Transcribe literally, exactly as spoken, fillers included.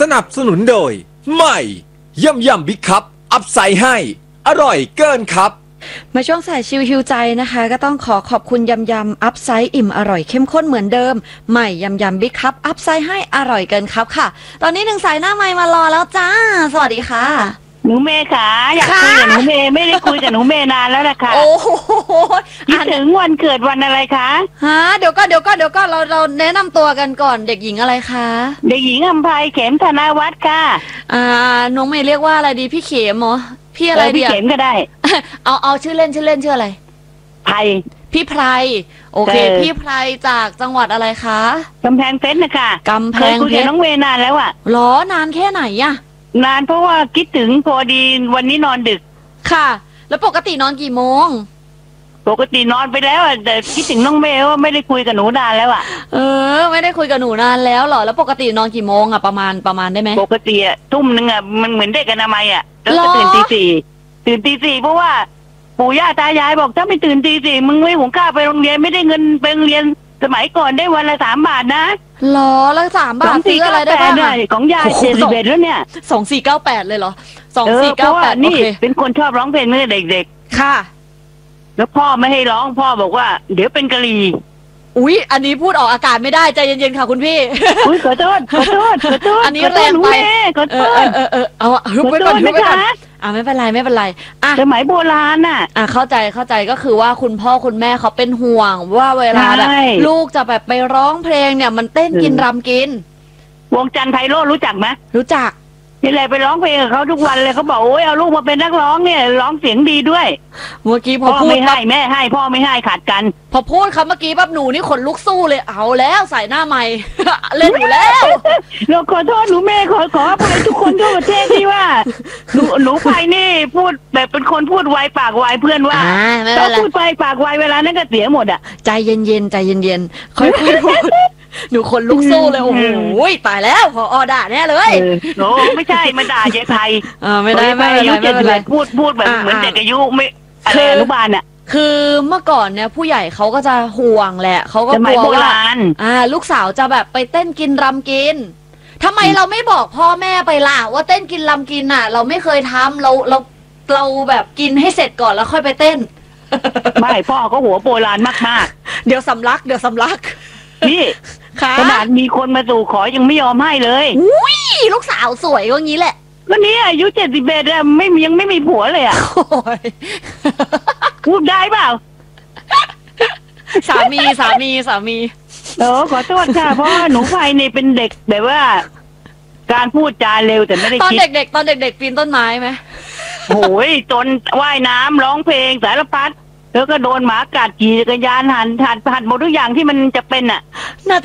สนับสนุนโดยใหม่ยำยำบิ๊กคัพอัพไซด์ให้อร่อยเกินครับมาช่วงสายชิวฮิวใจนะคะก็ต้องขอขอบคุณยำยำอัพไซด์อิ่มอร่อยเข้มข้นเหมือนเดิมใหม่ยำยำบิ๊กคัพอัพไซด์ให้อร่อยเกินครับค่ะตอนนี้หนึ่งสายหน้าไมค์มารอแล้วจ้าสวัสดีค่ะหนูเมย์ค่ะอยากคุยกับหนูเมย์ไม่ได้คุยกับหนูเมย์นานแล้วนะคะโอ้โหคิดถึงวันเกิดวันอะไรคะฮะเดี๋ยวก็เดี๋ยวก็เดี๋ยวก็เราเราแนะนำตัวกันก่อนเด็กหญิงอะไรคะเด็กหญิงอัมภัยเข็มธนาวัฒน์ค่ะอ่าน้องเมย์เรียกว่าอะไรดีพี่เข็มเหรอพี่อะไรดีพี่เข็มก็ได้เอาเอาชื่อเล่นชื่อเล่นชื่ออะไรไพรพี่ไพรโอเคพี่ไพรจากจังหวัดอะไรคะกำแพงเพชรนะคะกำแพงเพชรคุยกับน้องเมย์นานแล้วอะหรอนานแค่ไหนอะนานเพราะว่าคิดถึงพอดีวันนี้นอนดึกค่ะแล้วปกตินอนกี่โมงปกตินอนไปแล้วแต่คิดถึงน้องเมย์ว่าไม่ได้คุยกับหนูนานแล้วอะเออไม่ได้คุยกับหนูนานแล้วเหรอแล้วปกตินอนกี่โมงอะประมาณประมาณได้ไหมปกติอะทุ่มนึงอะมันเหมือนเด็กอนามัยอะแล้วก็ตื่นตีสี่ตื่นตีสี่เพราะว่าปู่ย่าตายายบอกถ้าไม่ตื่นตีสี่มึงไม่หุงข้าวไปโรงเรียนไม่ได้เงินไปโรงเรียนสมัยก่อนได้วันละสามบาทนะหรอแล้วสามบาทซื้ออะไรได้บ้างของยายเจ็ดสิบเอ็ดแล้วเนี่ยสองสี่เก้าแปดเลยเหรอสองสี่เก้าแปดนี่เป็นคนชอบร้องเพลงเมื่อเด็กๆค่ะแล้วพ่อไม่ให้ร้องพ่อบอกว่าเดี๋ยวเป็นกะลีอุ๊ยอันนี้พูดออกอากาศไม่ได้ใจเย็นๆค่ะคุณพี่อุ๊ยขอโทษขอโทษขอโทษอันนี้แรงไปขอโทษเออเออเออเอาลุกไปก่อนลุกไปก่อนอ่ะไม่เป็นไรไม่เป็นไรอ่ะสมัยโบราณน่ะอ่ะเข้าใจเข้าใจก็คือว่าคุณพ่อคุณแม่เขาเป็นห่วงว่าเวลาแบบลูกจะแบบไปร้องเพลงเนี่ยมันเต้นกินรำกินวงจันทร์ไพโรจน์รู้จักไหมรู้จักนี่แหละไปร้องเพลงกับเขาทุกวันเลยเขาบอกโอ้ยเอาลูกมาเป็นนักร้องเนี่ยร้องเสียงดีด้วยเมื่อกี้พอพูดไม่ให้แม่ให้พ่อไม่ให้ขัดกันพอพูดคำเมื่อกี้ปั๊บหนูนี่ขนลุกสู้เลยเอาแล้วใส่หน้าใหม่เล่นอยู่แล้วเราขอโทษหนูแม่ขอขออภัยทุกคนทั่วประเทศที่ว่าหนูหนูไปนี่พูดแบบเป็นคนพูดไวปากไวเพื่อนว่าถ้าพูดไปปากไวเวลานั้นก็เสียหมดอ่ะใจเย็นๆใจเย็นๆค่อยๆพูดหนูคนลุกสู้เลยโอ้โหตายแล้วพออด่าแน่เลยโอ้ไม่ใช่มาด่ายายไพอ่าไม่ได้ไม่เป็นไรไม่เป็นไรพูดพูดแบบเหมือนเด็กอายุไม่อะไรอนุบาลอ่ะคือเมื่อก่อนเนี่ยผู้ใหญ่เขาก็จะห่วงแหละเขาก็กลัวว่าอ่าลูกสาวจะแบบไปเต้นกินรำกินทำไมเราไม่บอกพ่อแม่ไปล่ะว่าเต้นกินรำกินอ่ะเราไม่เคยทำเราเราเราแบบกินให้เสร็จก่อนแล้วค่อยไปเต้นไม่พ่อก็หัวโบราณมากๆเดี๋ยวสำลักเดี๋ยวสำลักนี่ขนาดมีคนมาสู่ขอยังไม่ยอมให้เลยอุ้ยลูกสาวสวยก็งี้แหละก็นี้อายุเจ็ดสิบเอ็ดอะไม่ยังไม่มีผัวเลยอะพูดได้เปล่าสามีสามีสามีโอ้ขอโทษค่ะเพราะหนูไพนี่เป็นเด็กแบบว่าการพูดจาเร็วแต่ไม่ได้คิดตอนเด็กๆตอนเด็กๆปีนต้นไม้ไหมโอ้ยจนว่ายน้ำร้องเพลงสารพัดแล้วก็โดนหมากัดขี่จักรยานหันหันหันหมดทุกอย่างที่มันจะเป็นอ่ะ